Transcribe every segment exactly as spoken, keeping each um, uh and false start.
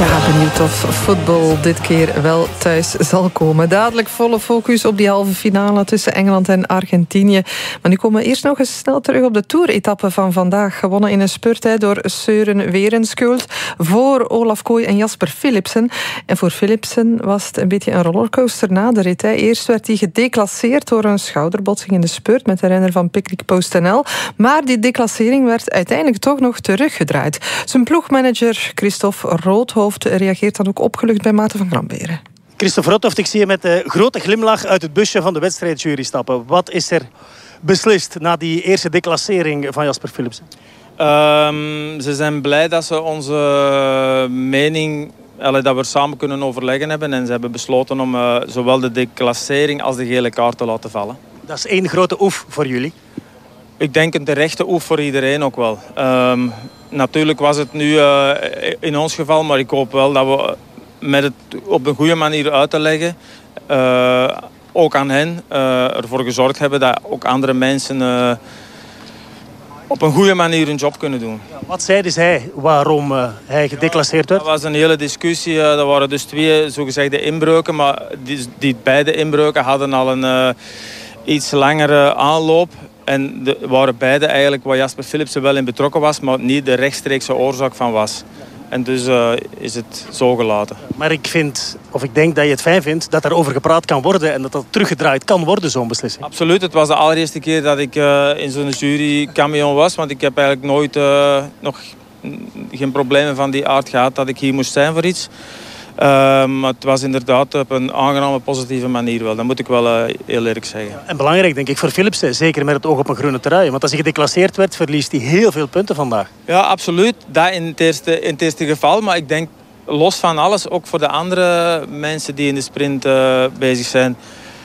Ja, benieuwd of voetbal dit keer wel thuis zal komen. Dadelijk volle focus op die halve finale tussen Engeland en Argentinië. Maar nu komen we eerst nog eens snel terug op de Tour-etappe van vandaag. Gewonnen in een spurt he, door Søren Werenskjöld voor Olaf Kooi en Jasper Philipsen. En voor Philipsen was het een beetje een rollercoaster na de rit. He. Eerst werd hij gedeclasseerd door een schouderbotsing in de spurt met de renner van Picnic PostNL. Maar die declassering werd uiteindelijk toch nog teruggedraaid. Zijn ploegmanager Christophe Roodhoofd reageert dan ook opgelucht bij Maarten van Gramberen. Christophe Roodhoofd, ik zie je met de grote glimlach uit het busje van de wedstrijdjury stappen. Wat is er beslist na die eerste declassering van Jasper Philipsen? Um, ze zijn blij dat ze onze mening, allee, dat we er samen kunnen overleggen hebben. En ze hebben besloten om uh, zowel de declassering als de gele kaart te laten vallen. Dat is één grote oef voor jullie. Ik denk een terechte oef voor iedereen ook wel. Um, natuurlijk was het nu uh, in ons geval, maar ik hoop wel dat we met het op een goede manier uit te leggen, uh, ook aan hen, uh, ervoor gezorgd hebben dat ook andere mensen uh, op een goede manier hun job kunnen doen. Wat zeiden zij waarom uh, hij gedeclasseerd werd? Dat was een hele discussie. Uh, er waren dus twee zogezegde inbreuken, maar die, die beide inbreuken hadden al een uh, iets langere aanloop. En de, waren beide eigenlijk waar Jasper Philipsen wel in betrokken was, maar niet de rechtstreekse oorzaak van was. En dus uh, is het zo gelaten. Maar ik vind, of ik denk dat je het fijn vindt, dat daarover gepraat kan worden en dat dat teruggedraaid kan worden, zo'n beslissing. Absoluut. Het was de allereerste keer dat ik uh, in zo'n jury-camion was, want ik heb eigenlijk nooit uh, nog geen problemen van die aard gehad dat ik hier moest zijn voor iets. Uh, maar het was inderdaad op een aangename, positieve manier wel. Dat moet ik wel uh, heel eerlijk zeggen. En belangrijk denk ik voor Philipsen, zeker met het oog op een groene trui. Want als hij gedeclasseerd werd, verliest hij heel veel punten vandaag. Ja, absoluut. Dat in het eerste, in het eerste geval. Maar ik denk, los van alles, ook voor de andere mensen die in de sprint uh, bezig zijn.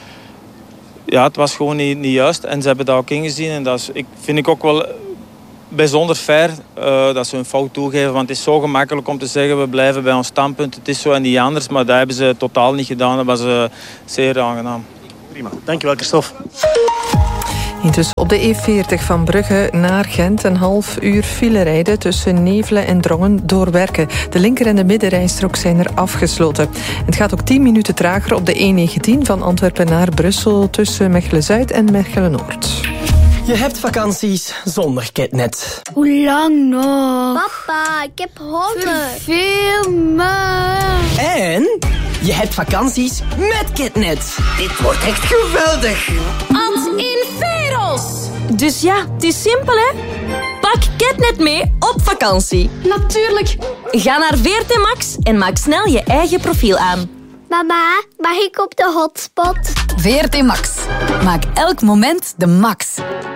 Ja, het was gewoon niet, niet juist. En ze hebben dat ook ingezien. En dat is, ik, vind ik ook wel bijzonder fair uh, dat ze hun fout toegeven. Want het is zo gemakkelijk om te zeggen, we blijven bij ons standpunt. Het is zo en niet anders. Maar dat hebben ze totaal niet gedaan. Dat was uh, zeer aangenaam. Prima. Dankjewel, Christophe. Intussen op de E veertig van Brugge naar Gent een half uur file rijden tussen Nevelen en Drongen door werken. De linker- en de middenrijstrook zijn er afgesloten. Het gaat ook tien minuten trager op de E negentien van Antwerpen naar Brussel tussen Mechelen-Zuid en Mechelen-Noord. Je hebt vakanties zonder Ketnet. Hoe lang nog? Papa, ik heb honger. Verveel me. En je hebt vakanties met Ketnet. Dit wordt echt geweldig. Als in Veros. Dus ja, het is simpel, hè? Pak Ketnet mee op vakantie. Natuurlijk. Ga naar V R T Max en maak snel je eigen profiel aan. Mama, mag ik op de hotspot? V R T Max. Maak elk moment de max.